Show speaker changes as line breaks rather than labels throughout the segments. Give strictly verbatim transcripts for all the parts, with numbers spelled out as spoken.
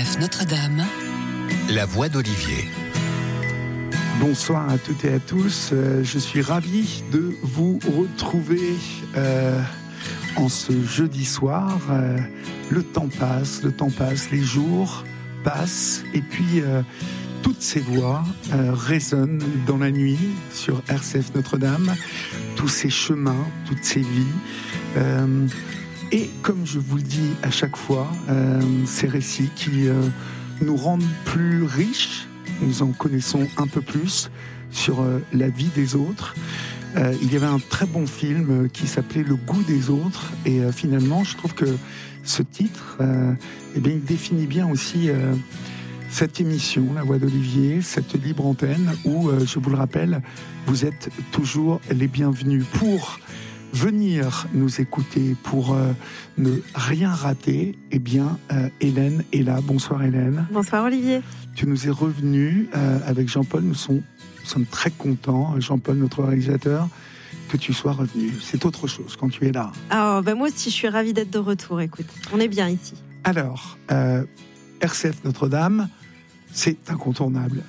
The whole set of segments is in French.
F Notre-Dame, la voix d'Olivier.
Bonsoir à toutes et à tous. Euh, je suis ravi de vous retrouver euh, en ce jeudi soir. Euh, le temps passe, le temps passe, les jours passent et puis euh, toutes ces voix euh, résonnent dans la nuit sur R C F Notre-Dame. Tous ces chemins, toutes ces vies. Euh, et comme je vous le dis à chaque fois, euh, ces récits qui euh, nous rendent plus riches. Nous en connaissons un peu plus sur euh, la vie des autres. Euh, il y avait un très bon film euh, qui s'appelait Le goût des autres. Et euh, finalement, je trouve que ce titre, euh, eh bien, il définit bien aussi euh, cette émission, La Voix d'Olivier, cette libre antenne où, euh, je vous le rappelle, vous êtes toujours les bienvenus pour venir nous écouter, pour euh, ne rien rater. Eh bien, euh, Hélène est là. Bonsoir Hélène.
Bonsoir Olivier.
Tu nous es revenu euh, avec Jean-Paul. Nous sommes, nous sommes très contents, Jean-Paul, notre réalisateur, que tu sois revenu. C'est autre chose quand tu es là.
Ah, ben moi aussi, je suis ravie d'être de retour. Écoute, on est bien ici.
Alors, euh, R C F Notre-Dame, c'est incontournable.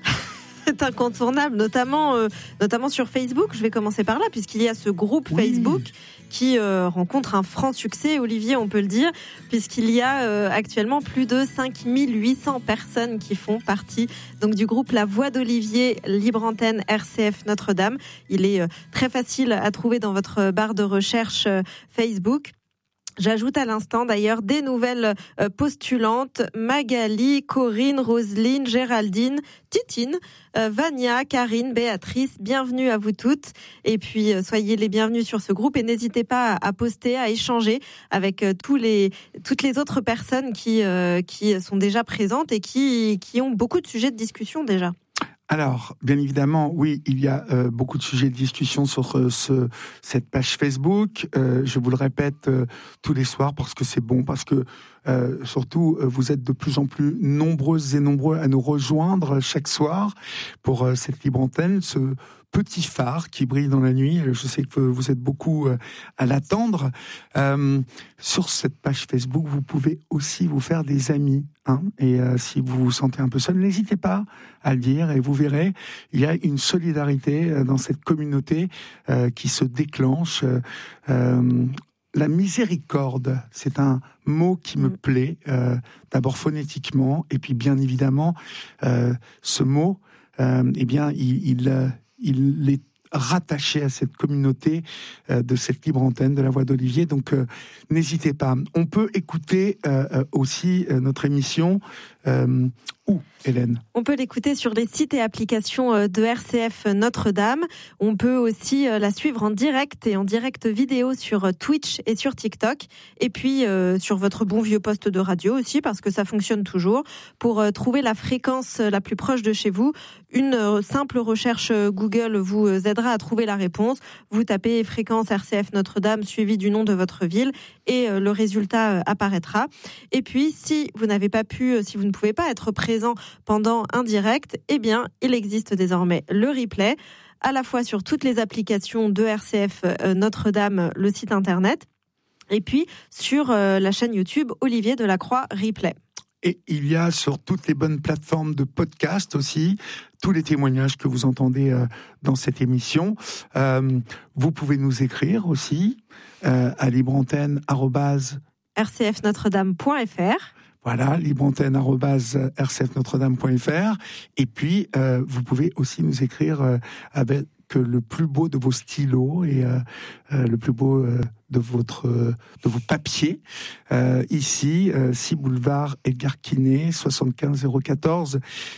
C'est incontournable, notamment, euh, notamment sur Facebook. Je vais commencer par là, puisqu'il y a ce groupe oui. Facebook qui euh, rencontre un franc succès, Olivier, on peut le dire, puisqu'il y a euh, actuellement plus de cinq mille huit cents personnes qui font partie donc, du groupe La Voix d'Olivier, libre antenne R C F Notre-Dame. Il est euh, très facile à trouver dans votre barre de recherche euh, Facebook. J'ajoute à l'instant d'ailleurs des nouvelles postulantes, Magali, Corinne, Roselyne, Géraldine, Titine, euh, Vania, Karine, Béatrice, bienvenue à vous toutes. Et puis euh, soyez les bienvenus sur ce groupe et n'hésitez pas à, à poster, à échanger avec euh, tous les, toutes les autres personnes qui, euh, qui sont déjà présentes et qui, qui ont beaucoup de sujets de discussion déjà.
Alors, bien évidemment, oui, il y a euh, beaucoup de sujets de discussion sur euh, ce, cette page Facebook. Euh, je vous le répète euh, tous les soirs parce que c'est bon, parce que euh, surtout, euh, vous êtes de plus en plus nombreuses et nombreux à nous rejoindre chaque soir pour euh, cette libre antenne, ce petit phare qui brille dans la nuit. Je sais que vous êtes beaucoup euh, à l'attendre. Euh, sur cette page Facebook, vous pouvez aussi vous faire des amis. Hein, et euh, si vous vous sentez un peu seul, n'hésitez pas à le dire et vous verrez, il y a une solidarité euh, dans cette communauté euh, qui se déclenche. Euh, la miséricorde, c'est un mot qui me plaît, euh, d'abord phonétiquement, et puis bien évidemment, euh, ce mot, euh, eh bien, il, il, il est rattaché à cette communauté euh, de cette libre antenne de La Voix d'Olivier. Donc, euh, n'hésitez pas. On peut écouter euh, aussi euh, notre émission euh, où, Hélène ?
On peut l'écouter sur les sites et applications de R C F Notre-Dame. On peut aussi la suivre en direct et en direct vidéo sur Twitch et sur TikTok. Et puis euh, sur votre bon vieux poste de radio aussi, parce que ça fonctionne toujours. Pour euh, trouver la fréquence la plus proche de chez vous, une euh, simple recherche Google vous aidera à trouver la réponse. Vous tapez fréquence R C F Notre-Dame suivi du nom de votre ville et euh, le résultat euh, apparaîtra. Et puis, si vous n'avez pas pu, si vous ne pouvez pas être présent pendant un direct, eh bien, il existe désormais le replay, à la fois sur toutes les applications de R C F euh, Notre-Dame, le site internet, et puis sur euh, la chaîne YouTube Olivier Delacroix Replay.
Et il y a sur toutes les bonnes plateformes de podcast aussi tous les témoignages que vous entendez euh, dans cette émission. Euh, vous pouvez nous écrire aussi euh, à libreantenne arobase
r c f notre dame point f r.
Voilà, libreantenne arobase r c f notre dame point f r. Et puis, euh, vous pouvez aussi nous écrire euh, avec le plus beau de vos stylos et euh, euh, le plus beau euh, de votre euh, de vos papiers. Euh, ici, euh, six boulevard Edgar Quinet, soixante-quinze zéro quatorze,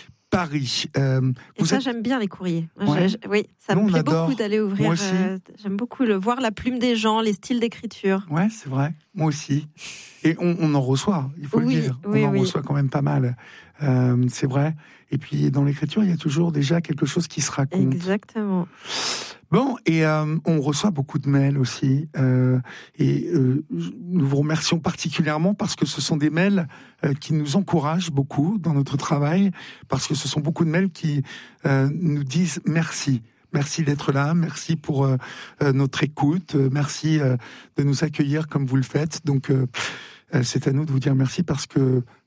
Paris. Euh,
et ça, êtes... j'aime bien les courriers.
Ouais.
Je, je, oui, ça
Nous,
me plaît
adore.
beaucoup d'aller ouvrir.
Moi aussi.
Euh, j'aime beaucoup le, voir la plume des gens, les styles d'écriture.
Ouais, c'est vrai. Moi aussi. Et on, on en reçoit, il faut
oui,
le dire.
Oui,
on en
oui.
reçoit quand même pas mal. Euh, c'est vrai. Et puis, dans l'écriture, il y a toujours déjà quelque chose qui se raconte.
Exactement.
Bon, et euh, on reçoit beaucoup de mails aussi. Euh, et euh, nous vous remercions particulièrement parce que ce sont des mails euh, qui nous encouragent beaucoup dans notre travail, parce que ce sont beaucoup de mails qui euh, nous disent merci. Merci d'être là, merci pour euh, euh, notre écoute, euh, merci euh, de nous accueillir comme vous le faites. Donc, euh, euh, c'est à nous de vous dire merci parce que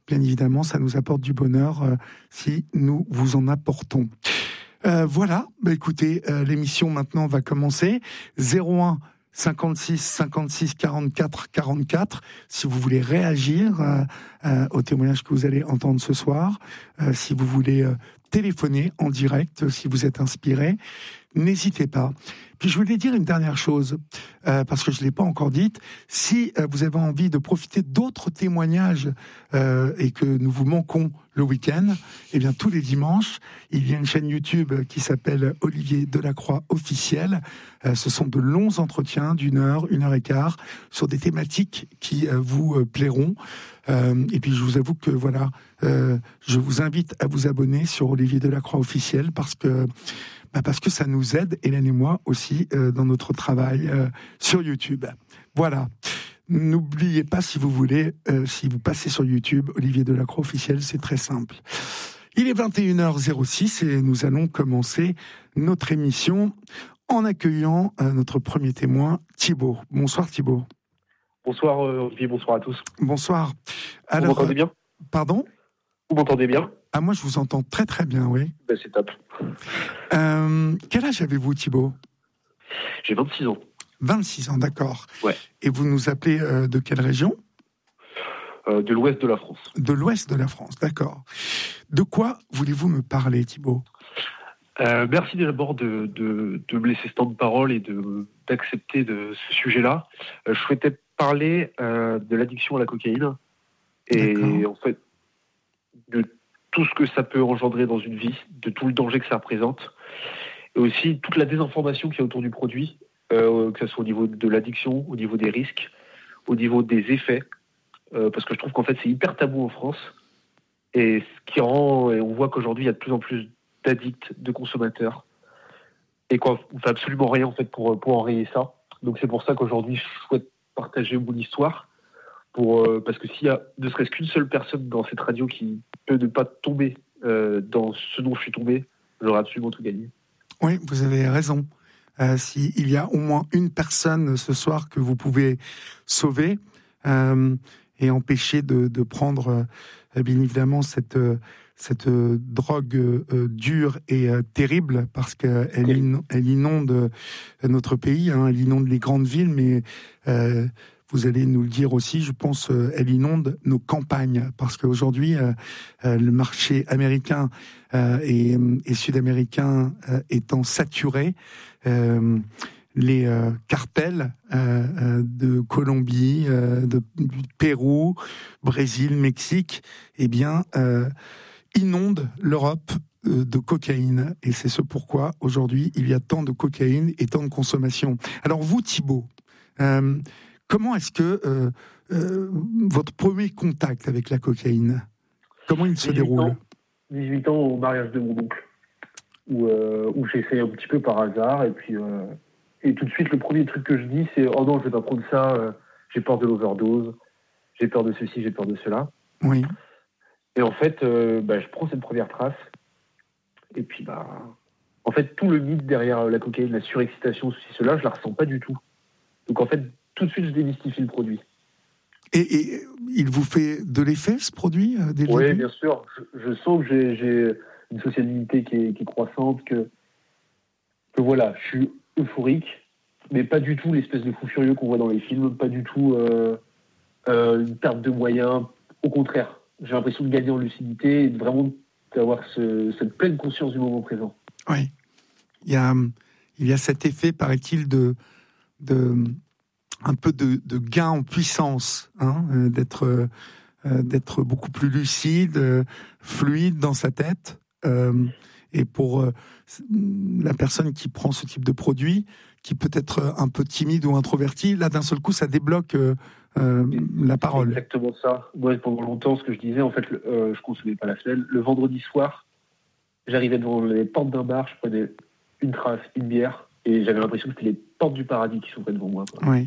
bien évidemment, ça nous apporte du bonheur euh, si nous vous en apportons. Euh, voilà, bah, écoutez, euh, l'émission maintenant va commencer. zéro un cinquante-six cinquante-six quarante-quatre quarante-quatre, si vous voulez réagir euh, euh, au témoignage que vous allez entendre ce soir, euh, si vous voulez euh, téléphoner en direct, si vous êtes inspiré, n'hésitez pas. Puis je voulais dire une dernière chose, euh, parce que je ne l'ai pas encore dite. Si euh, vous avez envie de profiter d'autres témoignages euh, et que nous vous manquons le week-end, eh bien tous les dimanches, il y a une chaîne YouTube qui s'appelle Olivier Delacroix Officiel. Euh, ce sont de longs entretiens d'une heure, une heure et quart, sur des thématiques qui euh, vous euh, plairont. Euh, et puis je vous avoue que voilà, euh, je vous invite à vous abonner sur Olivier Delacroix Officiel parce que Bah parce que ça nous aide, Hélène et moi aussi, euh, dans notre travail euh, sur YouTube. Voilà. N'oubliez pas, si vous voulez, euh, si vous passez sur YouTube, Olivier Delacroix Officiel, c'est très simple. Il est vingt et une heures six et nous allons commencer notre émission en accueillant euh, notre premier témoin, Thibaut. Bonsoir Thibaut.
Bonsoir euh, Olivier, bonsoir à tous.
Bonsoir.
Alors, vous m'entendez bien ?
Pardon ?
Vous m'entendez bien ?
Ah, moi je vous entends très très bien, oui.
Ben, c'est top.
Euh, quel âge avez-vous Thibaut ?
J'ai vingt-six ans.
vingt-six ans, d'accord.
Ouais.
Et vous nous appelez euh, de quelle région ?
euh, De l'ouest de la France.
De l'ouest de la France, d'accord. De quoi voulez-vous me parler, Thibaut ?
euh, Merci d'abord de, de, de me laisser ce temps de parole et de, d'accepter de ce sujet-là. Euh, je souhaitais parler euh, de l'addiction à la cocaïne et
d'accord.
en fait de tout ce que ça peut engendrer dans une vie, de tout le danger que ça représente, et aussi toute la désinformation qu'il y a autour du produit, euh, que ce soit au niveau de l'addiction, au niveau des risques, au niveau des effets, euh, parce que je trouve qu'en fait c'est hyper tabou en France, et ce qui rend, et on voit qu'aujourd'hui il y a de plus en plus d'addicts, de consommateurs, et qu'on ne fait absolument rien en fait pour, pour enrayer ça. Donc c'est pour ça qu'aujourd'hui je souhaite partager mon histoire, pour, euh, parce que s'il y a ne serait-ce qu'une seule personne dans cette radio qui peut ne pas tomber euh, dans ce dont je suis tombé, j'aurais absolument tout gagné.
Oui, vous avez raison. Euh, S'il y a au moins une personne ce soir que vous pouvez sauver euh, et empêcher de, de prendre, euh, bien évidemment, cette, euh, cette euh, drogue euh, dure et euh, terrible, parce qu'elle in, elle inonde euh, notre pays, hein, elle inonde les grandes villes, mais... Euh, vous allez nous le dire aussi, je pense, euh, elle inonde nos campagnes, parce qu'aujourd'hui, euh, euh, le marché américain euh, et, et sud-américain euh, étant saturé, euh, les euh, cartels euh, euh, de Colombie, euh, de, du Pérou, Brésil, Mexique, eh bien, euh, inondent l'Europe euh, de cocaïne. Et c'est ce pourquoi, aujourd'hui, il y a tant de cocaïne et tant de consommation. Alors vous, Thibaut, euh, comment est-ce que euh, euh, votre premier contact avec la cocaïne, comment il se déroule ?
ans, dix-huit ans au mariage de mon oncle, où, euh, où j'essaye un petit peu par hasard, et puis euh, et tout de suite le premier truc que je dis c'est « Oh non, je vais pas prendre ça, euh, j'ai peur de l'overdose, j'ai peur de ceci, j'ai peur de cela ».
Oui.
Et en fait, euh, bah, je prends cette première trace, et puis bah, en fait tout le mythe derrière la cocaïne, la surexcitation, ceci, cela, je la ressens pas du tout. Donc en fait, tout de suite, je démystifie le produit.
Et, et il vous fait de l'effet, ce produit, euh, dès le
Oui,
début ?
bien sûr. Je, je sens que j'ai, j'ai une sociabilité qui est, qui est croissante, que, que voilà, je suis euphorique, mais pas du tout l'espèce de fou furieux qu'on voit dans les films, pas du tout euh, euh, une perte de moyens. Au contraire, j'ai l'impression de gagner en lucidité et de vraiment d'avoir ce, cette pleine conscience du moment présent.
Oui. Il y a, il y a cet effet, paraît-il, de... de un peu de, de gain en puissance, hein, euh, d'être, euh, d'être beaucoup plus lucide, euh, fluide dans sa tête. Euh, et pour euh, la personne qui prend ce type de produit, qui peut être un peu timide ou introverti, là d'un seul coup ça débloque euh, euh, la parole.
C'est exactement ça. Moi, pendant longtemps, ce que je disais, en fait, le, euh, je consommais pas la semaine. Le vendredi soir, j'arrivais devant les portes d'un bar, je prenais une trace, une bière, et j'avais l'impression que c'était les portes du paradis qui s'ouvraient devant moi, quoi.
Oui.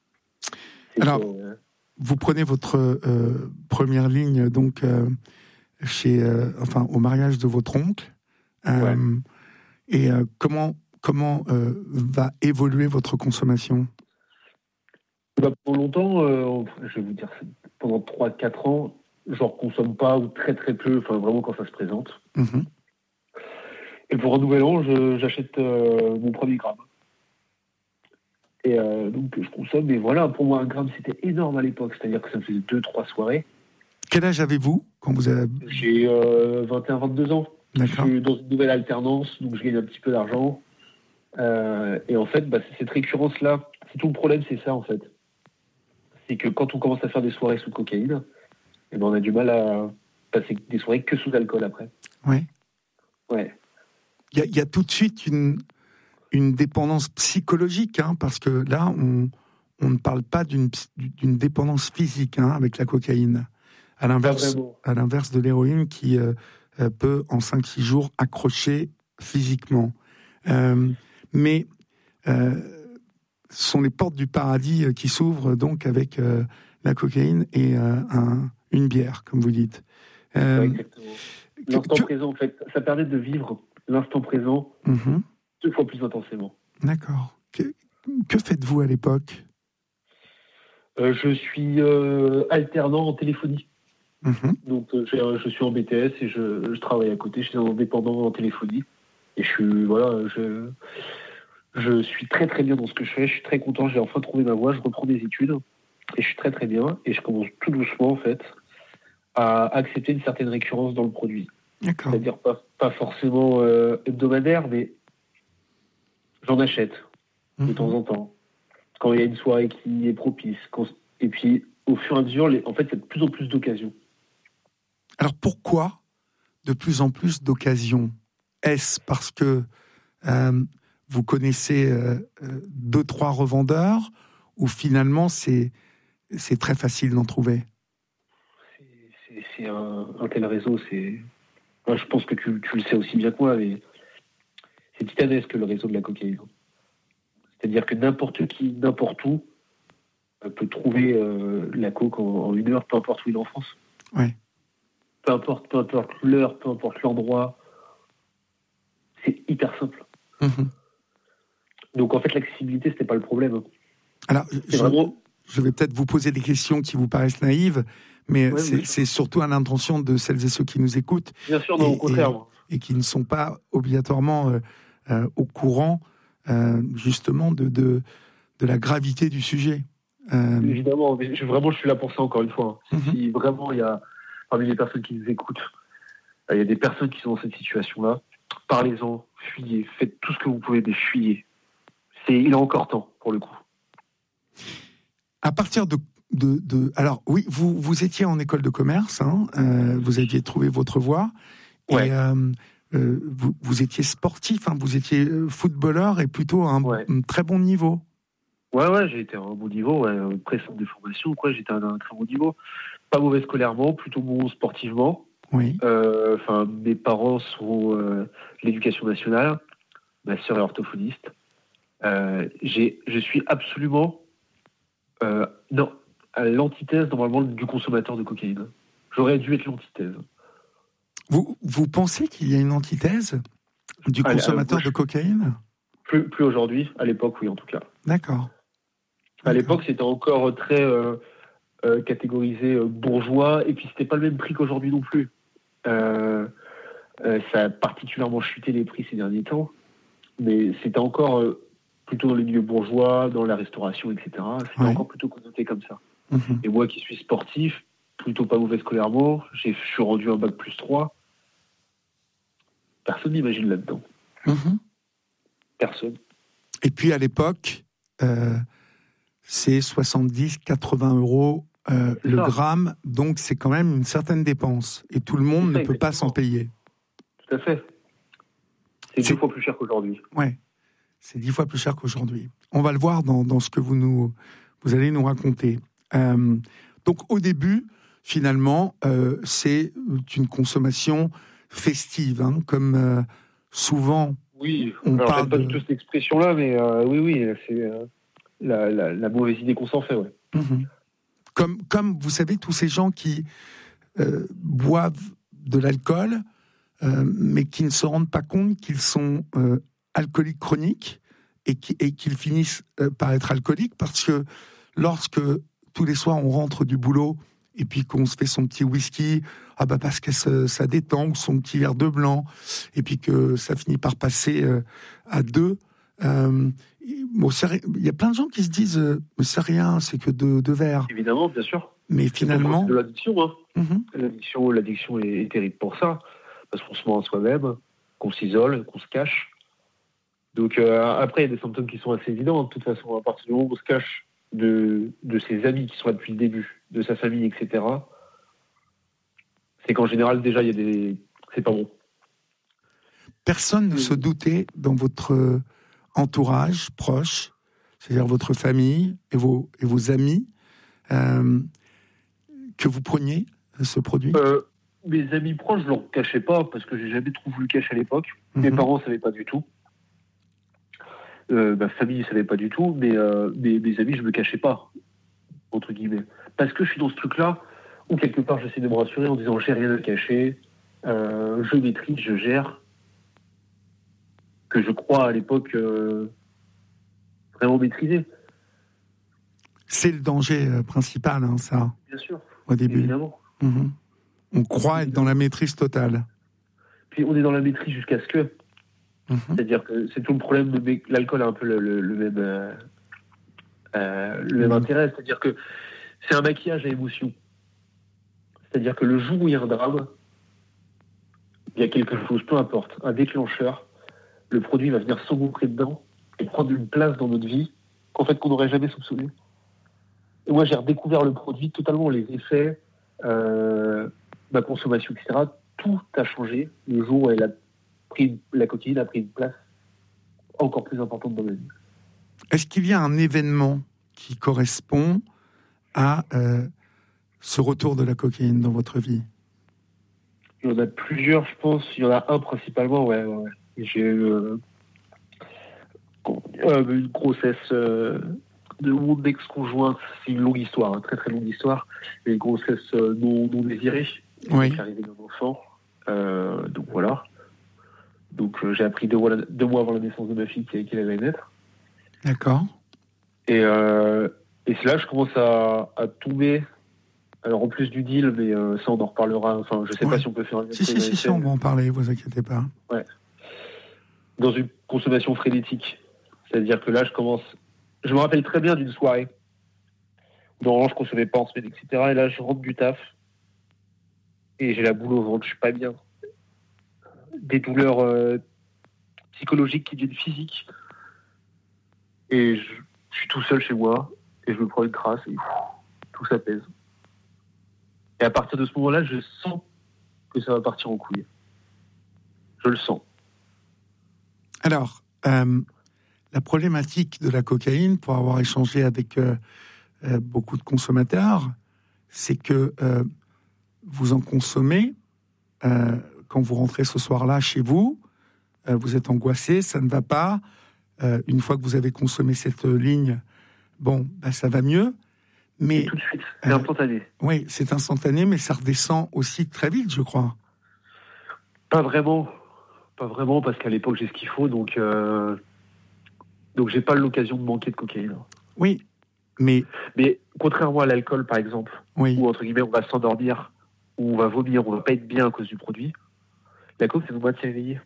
Alors,
euh...
vous prenez votre euh, première ligne donc euh, chez, euh, enfin, au mariage de votre oncle. Euh,
ouais.
Et euh, comment comment euh, va évoluer votre consommation ?
Bah, pendant longtemps, euh, je vais vous dire, pendant trois quatre ans, j'en consomme pas ou très très peu, enfin vraiment quand ça se présente.
Mmh.
Et pour un nouvel an, je, j'achète euh, mon premier gramme. Et euh, donc je consomme, et voilà, pour moi un gramme c'était énorme à l'époque, c'est-à-dire que ça me faisait deux trois soirées.
Quel âge avez-vous quand vous avez...
J'ai euh, vingt et un vingt-deux ans.
D'accord.
Je suis dans une nouvelle alternance, donc je gagne un petit peu d'argent. Euh, et en fait, bah, c'est cette récurrence-là. C'est tout le problème, c'est ça en fait. C'est que quand on commence à faire des soirées sous cocaïne, eh ben, on a du mal à passer des soirées que sous alcool après.
Ouais.
Ouais.
Il y a, il y a tout de suite une, une dépendance psychologique, hein, parce que là, on, on ne parle pas d'une, d'une dépendance physique hein, avec la cocaïne. À l'inverse, à l'inverse de l'héroïne qui euh, peut, en cinq six jours, accrocher physiquement. Euh, mais euh, ce sont les portes du paradis qui s'ouvrent donc avec euh, la cocaïne et euh, un, une bière, comme vous dites. Euh,
ouais, exactement. L'instant
que...
présent, en fait, ça permet de vivre l'instant présent mm-hmm. deux fois plus intensément.
D'accord. Que, que faites-vous à l'époque ?
euh, Je suis euh, alternant en téléphonie.
Mmh.
Donc, euh, je suis en B T S et je, je travaille à côté. Je suis indépendant en téléphonie. Et je suis, voilà, je, je suis très très bien dans ce que je fais. Je suis très content. J'ai enfin trouvé ma voie. Je reprends des études. Et je suis très très bien. Et je commence tout doucement, en fait, à accepter une certaine récurrence dans le produit.
D'accord.
C'est-à-dire pas, pas forcément euh, hebdomadaire, mais j'en achète de mmh. temps en temps. Quand il y a une soirée qui est propice. Quand, et puis, au fur et à mesure, les, en fait, il y a de plus en plus d'occasions.
Alors pourquoi de plus en plus d'occasions ? Est-ce parce que euh, vous connaissez euh, deux, trois revendeurs ou finalement c'est, c'est très facile d'en trouver ?
C'est, c'est, c'est un, un tel réseau, c'est... Moi, je pense que tu, tu le sais aussi bien que moi, mais c'est titanesque le réseau de la cocaïne. C'est-à-dire que n'importe qui, n'importe où, peut trouver euh, la coke en, en une heure, peu importe où il est en France.
Ouais.
Peu importe, peu importe l'heure, peu importe l'endroit. C'est hyper simple.
Mmh.
Donc en fait, l'accessibilité, c'était pas le problème.
Alors,
c'est
je,
vraiment...
je vais peut-être vous poser des questions qui vous paraissent naïves, mais
ouais,
c'est, c'est surtout à l'intention de celles et ceux qui nous écoutent.
Bien sûr, non,
et,
au contraire.
Et, et qui ne sont pas obligatoirement euh, euh, au courant, euh, justement, de, de, de la gravité du sujet.
Euh... Évidemment, mais je, vraiment, je suis là pour ça, encore une fois.
Mm-hmm.
Si vraiment, il y a, parmi les personnes qui nous écoutent, il y a des personnes qui sont dans cette situation-là, parlez-en, fuyez, faites tout ce que vous pouvez, mais fuyez. C'est, il est encore temps, pour le coup.
À partir de... de, de alors, oui, vous, vous étiez en école de commerce, hein, euh, vous aviez trouvé votre voie,
ouais.
et euh, euh, vous, vous étiez sportif, hein, vous étiez footballeur, et plutôt à un,
ouais.
un très bon niveau.
Ouais, ouais, j'ai été à un bon niveau, ouais, pré-centre de formation, quoi, j'étais à un très bon niveau. Pas mauvais scolairement, plutôt bon sportivement.
Oui.
Enfin, euh, mes parents sont euh, l'éducation nationale, ma sœur est orthophoniste. Euh, j'ai, je suis absolument, euh, non, à l'antithèse normalement du consommateur de cocaïne. J'aurais dû être l'antithèse.
Vous, vous pensez qu'il y a une antithèse du
Allez,
consommateur
euh,
de cocaïne ?
Plus, plus aujourd'hui, à l'époque, oui, en tout cas.
D'accord.
À l'époque, c'était encore très euh, euh, catégorisé euh, bourgeois, et puis c'était pas le même prix qu'aujourd'hui non plus. Euh, euh, ça a particulièrement chuté les prix ces derniers temps, mais c'était encore euh, plutôt dans les milieux bourgeois, dans la restauration, et cetera. C'était ouais. encore plutôt connoté comme ça. Mm-hmm. Et moi qui suis sportif, plutôt pas mauvais scolairement, j'ai, je suis rendu un bac plus trois. Personne n'imagine là-dedans.
Mm-hmm.
Personne.
Et puis à l'époque, euh, c'est soixante-dix à quatre-vingts euros euh, le ça. gramme, donc c'est quand même une certaine dépense. Et tout le monde ça, ne peut pas s'en payer.
Tout à fait. C'est, c'est dix fois plus cher qu'aujourd'hui.
Ouais, c'est dix fois plus cher qu'aujourd'hui. On va le voir dans, dans ce que vous, nous, vous allez nous raconter. Euh, donc au début, finalement, euh, c'est une consommation festive, hein, comme euh, souvent...
Oui,
on
alors
parle
j'aime pas
de...
du tout cette expression-là, mais euh, oui, oui, c'est euh, la, la, la mauvaise idée qu'on s'en fait, ouais.
Mmh. Comme, comme, vous savez, tous ces gens qui euh, boivent de l'alcool, euh, mais qui ne se rendent pas compte qu'ils sont euh, alcooliques chroniques et, qui, et qu'ils finissent euh, par être alcooliques, parce que lorsque tous les soirs on rentre du boulot et puis qu'on se fait son petit whisky, ah bah parce que ça, ça détend, ou son petit verre de blanc, et puis que ça finit par passer euh, à deux. Euh, bon, il y a plein de gens qui se disent, euh, mais c'est rien, c'est que deux, deux verres.
Évidemment, bien sûr.
Mais finalement,
c'est de l'addiction. Hein.
Mm-hmm.
L'addiction, l'addiction est, est terrible pour ça, parce qu'on se ment à soi-même, qu'on s'isole, qu'on se cache. Donc euh, après, il y a des symptômes qui sont assez évidents. De toute façon, à partir du moment où on se cache de, de ses amis qui sont là depuis le début, de sa famille, et cetera, c'est qu'en général, déjà, il y a des... c'est pas bon.
Personne ne se doutait dans votre entourage proche, c'est-à-dire votre famille et vos, et vos amis, euh, que vous preniez ce produit ?
euh, Mes amis proches, je ne leur cachais pas, parce que j'ai jamais trop voulu cacher à l'époque. Mm-hmm. Mes parents ne savaient pas du tout. Euh, ma famille ne savait pas du tout, mais euh, mes, mes amis, je ne me cachais pas, entre guillemets. Parce que je suis dans ce truc-là, où quelque part, j'essaie de me rassurer en disant « j'ai rien à cacher, euh, je maîtrise, je gère », que je crois à l'époque euh, vraiment maîtriser.
C'est le danger euh, principal, hein, ça.
Bien sûr.
Au début.
Évidemment.
Mmh. On croit être dans la maîtrise totale.
Puis on est dans la maîtrise jusqu'à ce que. Mmh. C'est-à-dire que c'est tout le problème de l'alcool a un peu le, le, le même, euh, euh, le même mmh. intérêt. C'est-à-dire que c'est un maquillage à émotion. C'est-à-dire que le jour où il y a un drame, il y a quelque chose, peu importe, un déclencheur, le produit va venir s'engouffrer dedans et prendre une place dans notre vie qu'en fait qu'on n'aurait jamais soupçonné. Et moi, j'ai redécouvert le produit, totalement les effets, euh, ma consommation, et cetera. Tout a changé le jour où elle a pris, la cocaïne a pris une place encore plus importante dans ma vie.
Est-ce qu'il y a un événement qui correspond à euh, ce retour de la cocaïne dans votre vie ?
Il y en a plusieurs, je pense. Il y en a un principalement, ouais. ouais, ouais. J'ai eu euh, une grossesse euh, de mon ex-conjointe. C'est une longue histoire, une hein, très très longue histoire. Une grossesse euh, non, non désirée.
Oui.
J'ai arrivé d'un enfant. Euh, donc voilà. Donc euh, j'ai appris deux mois, deux mois avant la naissance de ma fille qu'elle allait naître.
D'accord.
Et, euh, et c'est là que je commence à, à tomber. Alors en plus du deal, mais euh, ça on en reparlera. Enfin, je sais ouais. pas si on peut faire un.
Si si si, si on va en parler. Vous inquiétez pas.
Ouais. Dans une consommation frénétique. C'est-à-dire que là, je commence... Je me rappelle très bien d'une soirée où normalement, je ne consommais pas en semaine, et cetera. Et là, je rentre du taf et j'ai la boule au ventre, je ne suis pas bien. Des douleurs euh, psychologiques qui deviennent physiques. Et je, je suis tout seul chez moi et je me prends une crasse et pff, tout s'apaise. Et à partir de ce moment-là, je sens que ça va partir en couille. Je le sens.
Alors, euh, la problématique de la cocaïne, pour avoir échangé avec euh, euh, beaucoup de consommateurs, c'est que euh, vous en consommez, euh, quand vous rentrez ce soir-là chez vous, euh, vous êtes angoissé, ça ne va pas. Euh, une fois que vous avez consommé cette ligne, bon, bah, ça va mieux. Mais,
et tout de suite, c'est euh, instantané.
Oui, c'est instantané, mais ça redescend aussi très vite, je crois.
Pas vraiment. Pas vraiment, parce qu'à l'époque, j'ai ce qu'il faut, donc, euh, donc j'ai pas l'occasion de manquer de cocaïne.
Oui, mais...
Mais contrairement à l'alcool, par exemple,
oui.
où, entre guillemets, on va s'endormir, où on va vomir, on va pas être bien à cause du produit, la coke, ça nous maintient éveillé.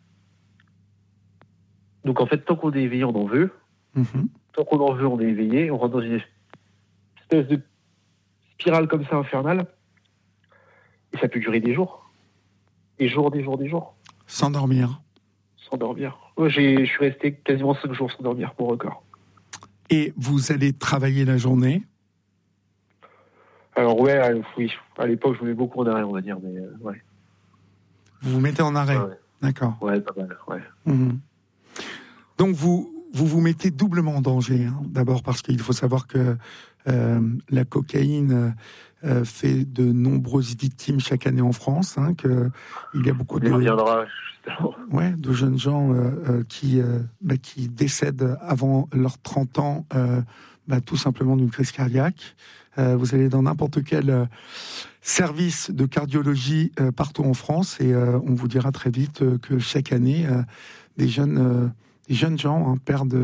Donc, en fait, tant qu'on est éveillé, on en veut. Mm-hmm. Tant qu'on en veut, on est éveillé. On rentre dans une espèce de spirale comme ça, infernale. Et ça peut durer des jours. Des jours, des jours, des jours.
Sans dormir.
Sans dormir. Moi, j'ai, je suis resté quasiment cinq jours sans dormir, pour record.
Et vous allez travailler la journée ?
Alors, ouais, euh, oui. À l'époque, je me mets beaucoup en arrêt, on va dire, mais euh, ouais.
Vous vous mettez en arrêt ?
Ouais, ouais.
D'accord.
Ouais, pas mal, ouais.
Mmh. Donc, vous, vous vous mettez doublement en danger. Hein. D'abord parce qu'il faut savoir que euh, la cocaïne euh, fait de nombreuses victimes chaque année en France. Hein, que il y a beaucoup de,
reviendra,
ouais, de jeunes gens euh, euh, qui, euh, bah, qui décèdent avant leurs trente ans, euh, bah, tout simplement d'une crise cardiaque. Euh, vous allez dans n'importe quel euh, service de cardiologie euh, partout en France et euh, on vous dira très vite euh, que chaque année, euh, des jeunes... Euh, Les jeunes gens hein, perdent,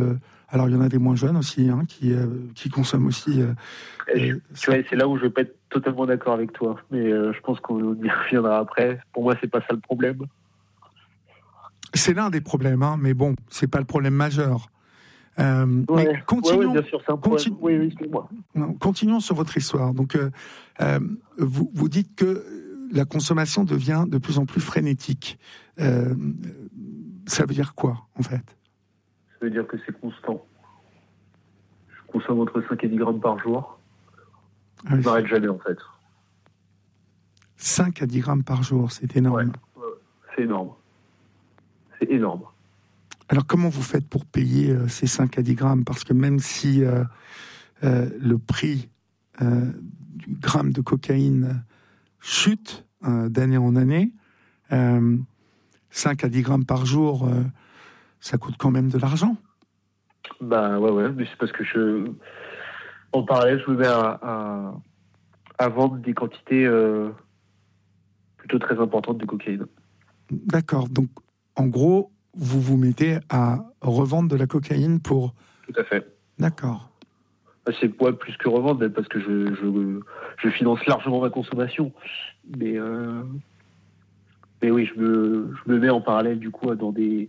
Alors, il y en a des moins jeunes aussi, hein, qui, euh, qui consomment aussi. Euh,
je,
euh,
tu vois, c'est là où je vais pas être totalement d'accord avec toi. Mais euh, je pense qu'on y reviendra après. Pour moi, c'est pas ça le problème.
C'est l'un des problèmes, hein, mais bon, c'est pas le problème majeur. Euh,
ouais,
mais continuons,
ouais, ouais, bien sûr, c'est un problème.
continu-
Oui, oui, excuse-moi.
continuons sur votre histoire. Donc, euh, euh, vous, vous dites que la consommation devient de plus en plus frénétique. Euh, ça veut dire quoi, en fait?
Ça veut dire que c'est constant. Je consomme entre cinq et dix grammes par jour.
Ah oui,
je m'arrête jamais, en fait.
cinq à dix grammes par jour, c'est énorme.
Ouais, c'est énorme. C'est énorme.
Alors, comment vous faites pour payer euh, ces cinq à dix grammes? Parce que même si euh, euh, le prix euh, du gramme de cocaïne chute euh, d'année en année, euh, cinq à dix grammes par jour, euh, ça coûte quand même de l'argent.
Bah ouais, ouais, mais c'est parce que je... En parallèle, je me mets à, à, à vendre des quantités euh, plutôt très importantes de cocaïne.
D'accord, donc en gros, vous vous mettez à revendre de la cocaïne pour...
Tout à fait.
D'accord.
C'est ouais, plus que revendre, parce que je, je, je finance largement ma consommation. Mais, euh, mais oui, je me, je me mets en parallèle du coup dans, des,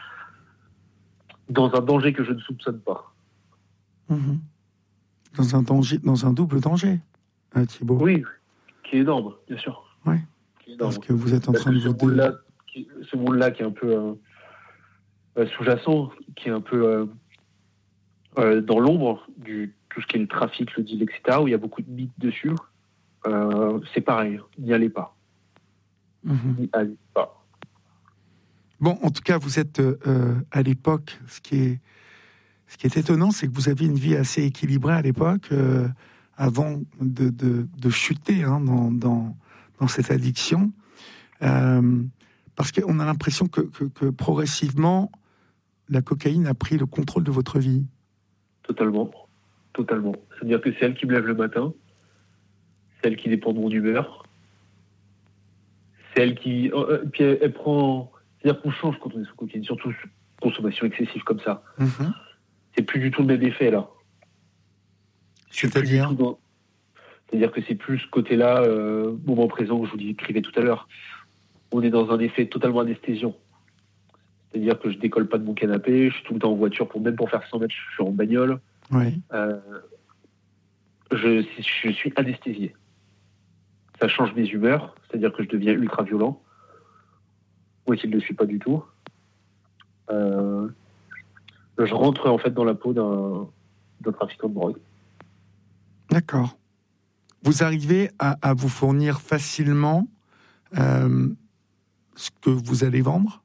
dans un danger que je ne soupçonne pas.
Mmh. Dans un danger, dans un double danger, euh, Thibaut.
Oui, qui est énorme, bien sûr.
Oui.
Qui est énorme.
Parce que vous êtes en
Parce
train de
ce
vous...
monde-là, qui, ce monde-là qui est un peu euh, euh, sous-jacent, qui est un peu euh, euh, dans l'ombre du tout ce qui est le trafic, le deal, et cetera, où il y a beaucoup de mythes dessus, euh, c'est pareil, n'y allez pas.
Mmh.
N'y allez pas.
Bon, en tout cas, vous êtes euh, à l'époque, ce qui est, ce qui est étonnant, c'est que vous aviez une vie assez équilibrée à l'époque, euh, avant de, de, de chuter hein, dans, dans, dans cette addiction. Euh, parce qu'on a l'impression que, que, que progressivement, la cocaïne a pris le contrôle de votre vie.
Totalement. Totalement. C'est-à-dire que c'est elle qui me lève le matin, c'est elle qui dépend de mon humeur, c'est elle qui... Euh, puis elle, elle prend... C'est-à-dire qu'on change quand on est sous cocaïne, surtout sous consommation excessive comme ça.
Mmh.
C'est plus du tout le même effet, là.
C'est-à-dire
dans... C'est-à-dire que c'est plus ce côté-là, euh, moment présent, que je vous décrivais tout à l'heure. On est dans un effet totalement anesthésiant. C'est-à-dire que je décolle pas de mon canapé, je suis tout le temps en voiture, pour, même pour faire cent mètres, je suis en bagnole.
Oui.
Euh, je, je suis anesthésié. Ça change mes humeurs, c'est-à-dire que je deviens ultra violent. Moi qui ne le suis pas du tout. Euh, je rentre en fait dans la peau d'un, d'un trafiquant de drogue.
D'accord. Vous arrivez à, à vous fournir facilement euh, ce que vous allez vendre?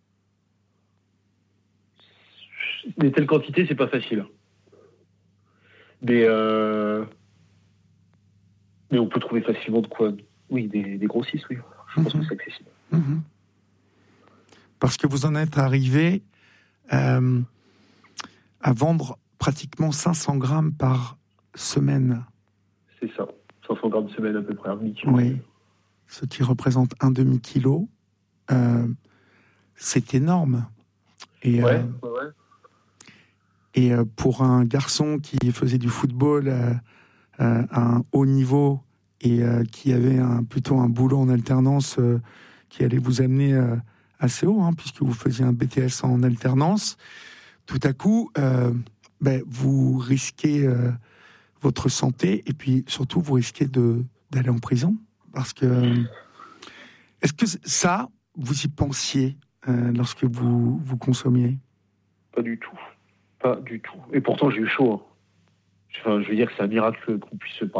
Des telles quantités, c'est pas facile. Mais, euh, mais on peut trouver facilement de quoi. Oui, des, des grossistes, oui. Je pense mmh. que c'est accessible.
Mmh. Parce que vous en êtes arrivé euh, à vendre pratiquement cinq cents grammes par semaine.
C'est ça. cinq cents grammes semaine à peu près, un demi-kilo.
Oui. Ce qui représente un demi-kilo. Euh, c'est énorme. Et,
ouais,
euh,
ouais, ouais.
Et euh, pour un garçon qui faisait du football euh, euh, à un haut niveau et euh, qui avait un, plutôt un boulot en alternance euh, qui allait vous amener euh, assez haut, hein, puisque vous faisiez un B T S en alternance, tout à coup, euh, ben, vous risquez euh, votre santé et puis surtout vous risquez de, d'aller en prison. Parce que... Est-ce que ça, vous y pensiez euh, lorsque vous, vous consommiez?
Pas du tout. Pas du tout. Et pourtant, j'ai eu chaud. Hein. Enfin, je veux dire que c'est un miracle qu'on puisse se parler.